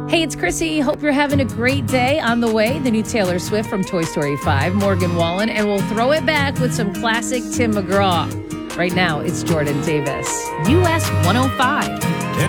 Hey, it's Chrissy. Hope you're having a great day. On the way, the new Taylor Swift from Toy Story 5, Morgan Wallen, and we'll throw it back with some classic Tim McGraw. Right now, it's Jordan Davis. US 105.